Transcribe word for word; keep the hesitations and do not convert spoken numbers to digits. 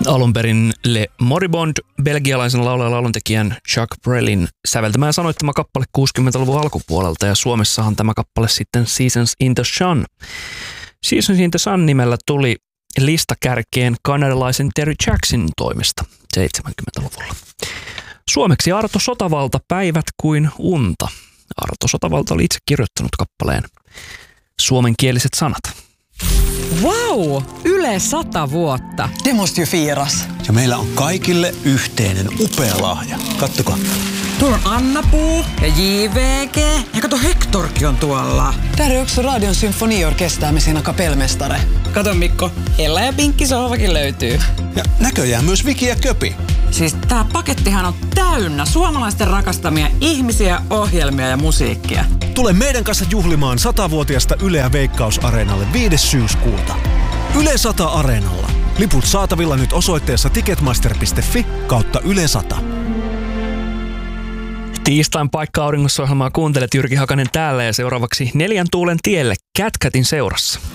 Alun perin Le Moribond, belgialaisen laulajan lauluntekijän Jacques Brelin säveltämä ja sanoittama kappale kuusikymmentäluvun alkupuolelta, ja Suomessahan tämä kappale sitten Seasons in the Sun. Seasons in the Sun nimellä tuli listakärkeen kanadalaisen Terry Jacksonin toimesta seitsemänkymmentäluvulla. Suomeksi Arto Sotavalta, Päivät kuin unta. Arto Sotavalta oli itse kirjoittanut kappaleen suomenkieliset sanat. Wow! Yle sata vuotta. Det måste ju firas. Ja meillä on kaikille yhteinen upea lahja. Kattokaa. Tuolla on Anna-Puu ja J V G. Ja kato, Hectorkin on tuolla. Där är också Radion symfoniorkester med sina kapellmästare. Kato Mikko, Ella ja Pinkki sohvakin löytyy. Ja näköjään myös Viki ja Köpi. Siis tää pakettihan on täynnä suomalaisten rakastamia ihmisiä, ohjelmia ja musiikkia. Tule meidän kanssa juhlimaan satavuotiasta Yleä Veikkaus-areenalle viides syyskuuta. Yle sata Areenalla. Liput saatavilla nyt osoitteessa ticketmaster piste fi kautta Yle sata. Tiistain paikka auringossa -ohjelmaa kuuntelet, Jyrki Hakanen täällä, ja seuraavaksi Neljän tuulen tielle Cat Catin seurassa.